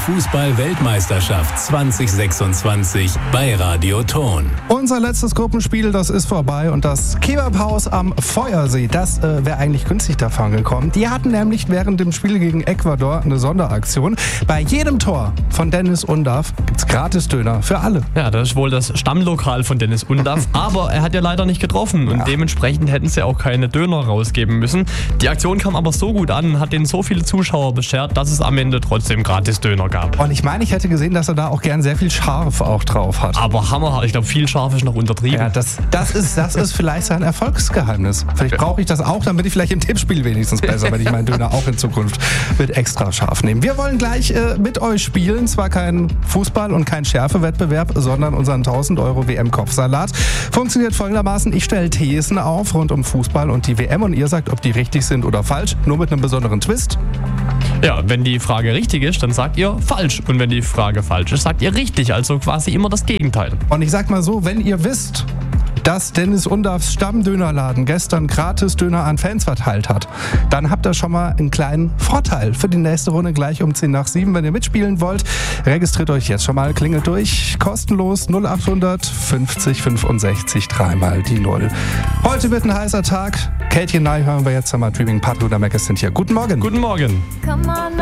Fußball-Weltmeisterschaft 2026 bei Radio Thon. Unser letztes Gruppenspiel, das ist vorbei und das Kebabhaus am Feuersee, das wäre eigentlich günstig davon gekommen. Die hatten nämlich während dem Spiel gegen Ecuador eine Sonderaktion. Bei jedem Tor von Dennis Undav gibt's Gratis-Döner für alle. Ja, das ist wohl das Stammlokal von Dennis Undav, aber er hat ja leider nicht getroffen und dementsprechend hätten sie auch keine Döner rausgeben müssen. Die Aktion kam aber so gut an, hat denen so viele Zuschauer beschert, dass es am Ende trotzdem Gratis-Döner gab. Und ich meine, ich hätte gesehen, dass er da auch gern sehr viel Scharf auch drauf hat. Aber hammerhart, ich glaube, viel scharf ist noch untertrieben. Ja, das ist vielleicht sein Erfolgsgeheimnis. Vielleicht brauche ich das auch, damit ich vielleicht im Tippspiel wenigstens besser, wenn ich meinen Döner auch in Zukunft mit extra scharf nehme. Wir wollen gleich mit euch spielen. Zwar kein Fußball und kein Schärfewettbewerb, sondern unseren 1000 € WM-Kopfsalat. Funktioniert folgendermaßen: Ich stelle Thesen auf rund um Fußball und die WM und ihr sagt, ob die richtig sind oder falsch. Nur mit einem besonderen Twist. Ja, wenn die Frage richtig ist, dann sagt ihr falsch. Und wenn die Frage falsch ist, sagt ihr richtig. Also quasi immer das Gegenteil. Und ich sag mal so, wenn ihr wisst, dass Dennis Undavs Stammdönerladen gestern Gratis-Döner an Fans verteilt hat, dann habt ihr schon mal einen kleinen Vorteil für die nächste Runde gleich um 10:10. Wenn ihr mitspielen wollt, registriert euch jetzt schon mal, klingelt durch, kostenlos 0800 50 65 3 die 0. Heute wird ein heißer Tag. Katie Nye hören wir jetzt einmal. Dreaming Pat Luda Mac sind hier. Guten Morgen. Guten Morgen.